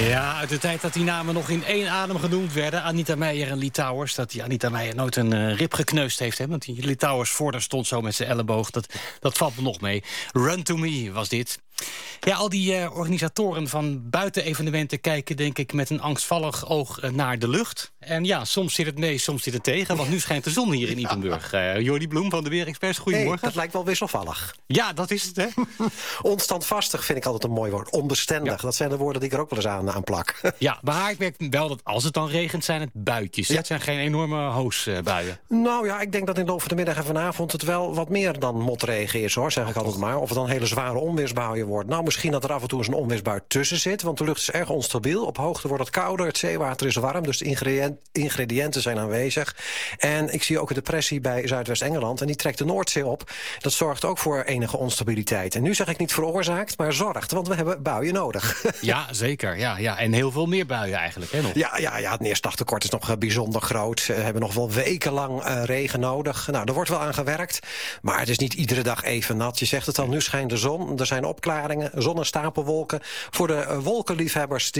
Ja, uit de tijd dat die namen nog in één adem genoemd werden. Anita Meijer en Litouwers. Dat die Anita Meijer nooit een rib gekneusd heeft. Hè? Want die Litouwers voorder stond zo met zijn elleboog. Dat valt me nog mee. Run to me was dit. Ja, al die organisatoren van buitenevenementen kijken, denk ik, met een angstvallig oog naar de lucht. En ja, soms zit het mee, soms zit het tegen. Want nu schijnt de zon hier in Ypenburg. Jordi Bloem van de Weerexpress, goedemorgen. Hey, dat lijkt wel wisselvallig. Ja, dat is het, hè? Onstandvastig vind ik altijd een mooi woord. Onbestendig, ja. Dat zijn de woorden die ik er ook wel eens aan plak. Ja, maar ik merk wel dat als het dan regent, zijn het buitjes. Ja. Het zijn geen enorme hoosbuien. Nou ja, ik denk dat in de loop van de middag en vanavond het wel wat meer dan motregen is, hoor, zeg ik altijd maar. Of het dan hele zware onweersbuien wordt. Nou, misschien dat er af en toe eens een onweersbui tussen zit, want de lucht is erg onstabiel. Op hoogte wordt het kouder, het zeewater is warm, dus de ingrediënten zijn aanwezig. En ik zie ook een depressie bij Zuidwest-Engeland en die trekt de Noordzee op. Dat zorgt ook voor enige onstabiliteit. En nu zeg ik niet veroorzaakt, maar zorgt, want we hebben buien nodig. Ja, zeker. Ja. En heel veel meer buien eigenlijk, hè, nog? Ja, het neerslagtekort is nog bijzonder groot. We hebben nog wel wekenlang regen nodig. Nou, er wordt wel aan gewerkt, maar het is niet iedere dag even nat. Je zegt het al, nu schijnt de zon, er zijn opklaringen, zon en stapelwolken. Voor de wolkenliefhebbers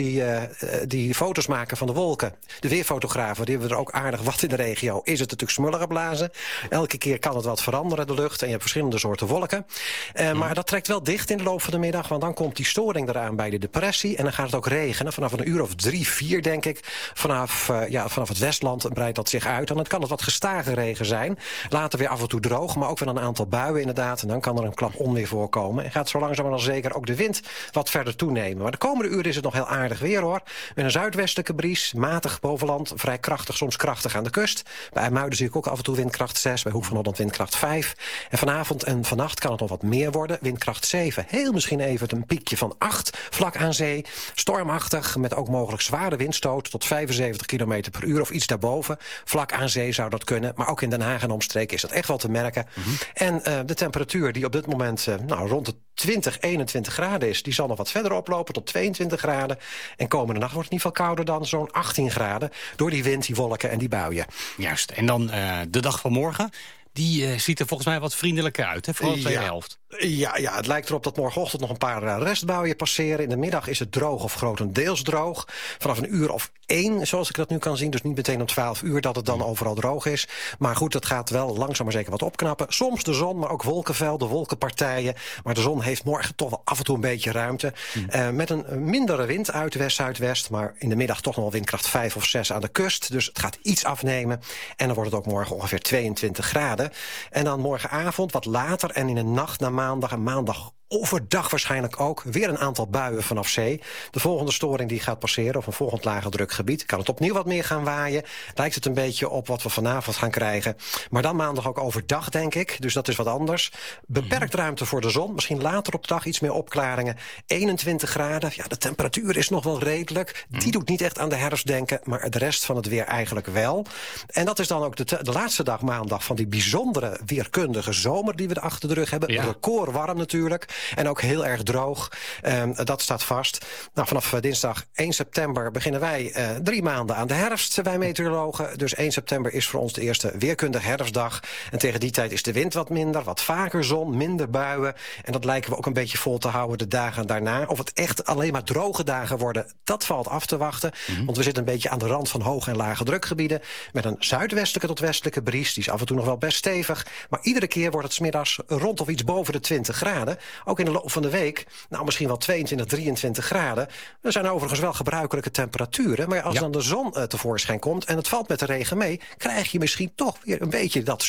die foto's maken van de wolken, de weerfotografen, die hebben er ook aardig wat in de regio. Is het natuurlijk smullen blazen. Elke keer kan het wat veranderen, de lucht. En je hebt verschillende soorten wolken. Maar dat trekt wel dicht in de loop van de middag, want dan komt die storing eraan bij de depressie. En dan gaat het ook regenen. Vanaf een uur of 3, 4, denk ik. Vanaf het Westland breidt dat zich uit. En dan kan het wat gestage regen zijn. Later weer af en toe droog, maar ook wel een aantal buien inderdaad. En dan kan er een klap onweer voorkomen. En gaat zo langzaam maar dan zeker ook de wind wat verder toenemen. Maar de komende uren is het nog heel aardig weer, hoor. Met een zuidwestelijke bries, matig bovenland, vrij krachtig, soms krachtig aan de kust. Bij IJmuiden zie ik ook af en toe windkracht 6, bij Hoek van Holland windkracht 5. En vanavond en vannacht kan het nog wat meer worden, windkracht 7. Heel misschien even een piekje van 8, vlak aan zee. Stormachtig, met ook mogelijk zware windstoot tot 75 km per uur of iets daarboven. Vlak aan zee zou dat kunnen, maar ook in Den Haag en omstreken is dat echt wel te merken. En de temperatuur die op dit moment rond de 20, 21 graden is, die zal nog wat verder oplopen tot 22 graden. En komende nacht wordt het niet veel kouder dan zo'n 18 graden... door die wind, die wolken en die buien. Juist, en dan de dag van morgen. Die ziet er volgens mij wat vriendelijker uit, hè? Vooral de tweede helft. Ja, het lijkt erop dat morgenochtend nog een paar restbuien passeren. In de middag is het droog of grotendeels droog. Vanaf een uur of 1, zoals ik dat nu kan zien. Dus niet meteen om 12 uur dat het dan overal droog is. Maar goed, dat gaat wel langzaam maar zeker wat opknappen. Soms de zon, maar ook wolkenvelden, wolkenpartijen. Maar de zon heeft morgen toch wel af en toe een beetje ruimte. Met een mindere wind uit west-zuidwest. Maar in de middag toch nog wel windkracht 5 of 6 aan de kust. Dus het gaat iets afnemen. En dan wordt het ook morgen ongeveer 22 graden. En dan morgenavond wat later en in de nacht naar maandag en maandag overdag waarschijnlijk ook weer een aantal buien vanaf zee. De volgende storing die gaat passeren, of een volgend lage drukgebied, kan het opnieuw wat meer gaan waaien. Lijkt het een beetje op wat we vanavond gaan krijgen. Maar dan maandag ook overdag, denk ik. Dus dat is wat anders. Beperkt ruimte voor de zon. Misschien later op de dag iets meer opklaringen. 21 graden. Ja, de temperatuur is nog wel redelijk. Die doet niet echt aan de herfst denken, maar de rest van het weer eigenlijk wel. En dat is dan ook de laatste dag maandag van die bijzondere weerkundige zomer die we achter de rug hebben. Ja. Record warm natuurlijk. En ook heel erg droog. Dat staat vast. Nou, vanaf dinsdag 1 september beginnen wij 3 maanden aan de herfst, wij meteorologen. Dus 1 september is voor ons de eerste weerkundige herfstdag. En tegen die tijd is de wind wat minder, wat vaker zon, minder buien. En dat lijken we ook een beetje vol te houden de dagen daarna. Of het echt alleen maar droge dagen worden, dat valt af te wachten. Want we zitten een beetje aan de rand van hoge en lage drukgebieden. Met een zuidwestelijke tot westelijke bries. Die is af en toe nog wel best stevig. Maar iedere keer wordt het 's middags rond of iets boven de 20 graden. Ook in de loop van de week, misschien wel 22, 23 graden. Er zijn overigens wel gebruikelijke temperaturen. Maar als dan de zon tevoorschijn komt en het valt met de regen mee, krijg je misschien toch weer een beetje dat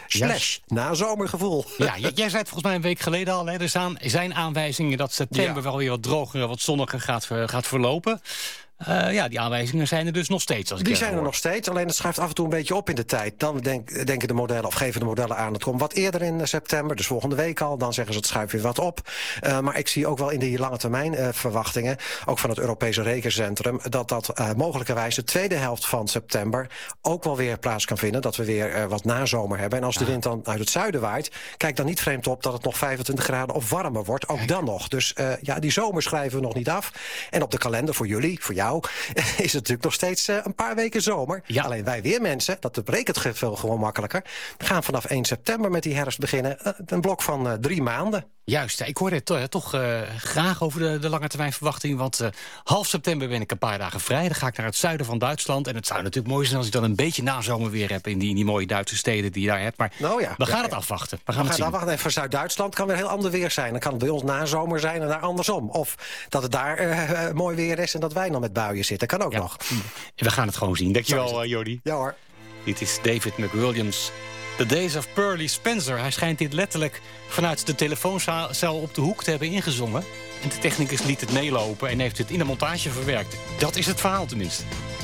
zomer/nazomergevoel. Ja, jij zei het volgens mij een week geleden al. Hè, er zijn aanwijzingen dat september wel weer wat droger, wat zonniger gaat verlopen. Die aanwijzingen zijn er dus nog steeds. Die zijn er nog steeds, alleen het schuift af en toe een beetje op in de tijd. Dan denken de modellen, of geven de modellen aan, het komt wat eerder in september, dus volgende week al. Dan zeggen ze het schuift weer wat op. Maar ik zie ook wel in die lange termijn verwachtingen, ook van het Europese Rekencentrum, dat mogelijkerwijs de tweede helft van september ook wel weer plaats kan vinden. Dat we weer wat nazomer hebben. En als de wind dan uit het zuiden waait, kijk dan niet vreemd op dat het nog 25 graden of warmer wordt. Ook dan nog. Dus die zomer schrijven we nog niet af. En op de kalender voor jullie, voor jou, is het natuurlijk nog steeds een paar weken zomer. Ja. Alleen wij weermensen, dat berekent veel gewoon makkelijker, gaan vanaf 1 september met die herfst beginnen. Een blok van 3 maanden. Juist, ik hoorde het toch graag over de lange termijn verwachting. Want half september ben ik een paar dagen vrij. Dan ga ik naar het zuiden van Duitsland. En het zou natuurlijk mooi zijn als ik dan een beetje nazomerweer heb... in die mooie Duitse steden die je daar hebt. Maar we gaan het afwachten. We gaan het zien. Afwachten. En voor Zuid-Duitsland kan weer heel ander weer zijn. Dan kan het bij ons nazomer zijn en daar andersom. Of dat het daar mooi weer is en dat wij dan met buien zitten. Kan ook nog. We gaan het gewoon zien. Dankjewel, Jordi. Ja hoor. Dit is David McWilliams. The Days of Pearly Spencer. Hij schijnt dit letterlijk vanuit de telefooncel op de hoek te hebben ingezongen. En de technicus liet het meelopen en heeft het in de montage verwerkt. Dat is het verhaal tenminste.